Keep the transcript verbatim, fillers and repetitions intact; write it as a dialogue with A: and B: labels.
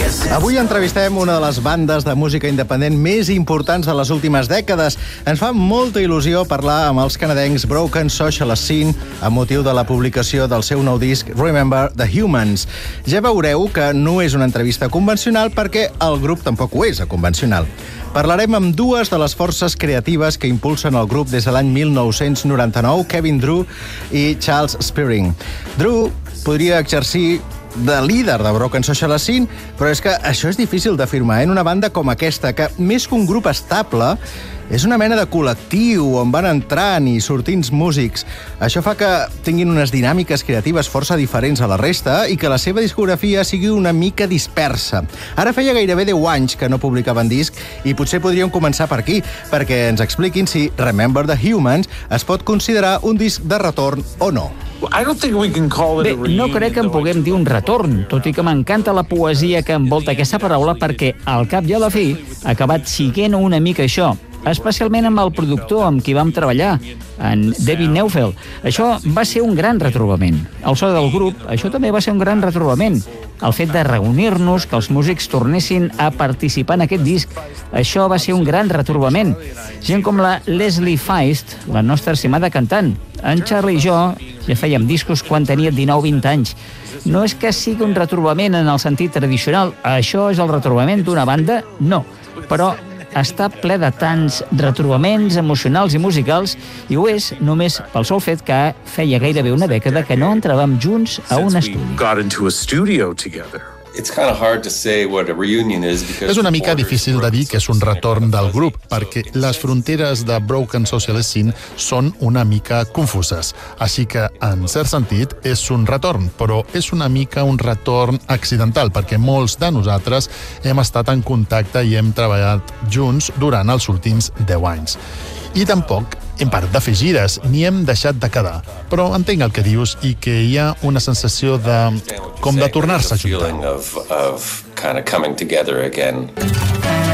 A: Avui entrevistem una de les bandes de música independent més importants de les últimes dècades. Ens fa molta il·lusió parlar amb els canadencs Broken Social Scene amb motiu de la publicació del seu nou disc Remember the Humans. Ja veureu que no és una entrevista convencional perquè el grup tampoc ho és, convencional. Parlarem amb dues de les forces creatives que impulsen el grup des de l'any mil nou-cents noranta-nou, Kevin Drew i Charles Spearing. Drew podria exercir de líder de Broken Social Scene, però és que això és difícil d'afirmar en una banda com aquesta, que més que un grup estable, és una mena de col·lectiu on van entrant i sortint músics. Això fa que tinguin unes dinàmiques creatives força diferents a la resta i que la seva discografia sigui una mica dispersa. Ara feia gairebé deu anys que no publicaven disc i potser podríem començar per aquí, perquè ens expliquin si Remember the Humans es pot considerar un disc de retorn o no.
B: Bé, no crec que en puguem dir un retorn, tot i que m'encanta la poesia que envolta aquesta paraula perquè, al cap i a la fi, ha acabat siguent una mica això, especialment amb el productor amb qui vam treballar, en David Neufeld. Això va ser un gran retrobament. El so del grup, això també va ser un gran retrobament. El fet de reunir-nos, que els músics tornessin a participar en aquest disc, això va ser un gran retrobament. Gent com la Leslie Feist, la nostra estimada cantant. En Charlie i jo ja fèiem discos quan tenia dinou vint anys. No és que sigui un retrobament en el sentit tradicional, això és el retrobament d'una banda, no. Però està ple de tants retrobaments emocionals i musicals, i ho és només pel sol fet que feia gairebé una dècada que no entràvem junts a un estudi.
C: És una mica difícil de dir que és un retorn del grup, perquè les fronteres de Broken Social Scene són una mica confuses. Així que, en cert sentit, és un retorn, però és una mica un retorn accidental, perquè molts de nosaltres hem estat en contacte i hem treballat junts durant els últims deu anys. I tampoc hem parat de fer gires, ni hem deixat de quedar. Però entenc el que dius i que hi ha una sensació de... com de tornar-se a juntar.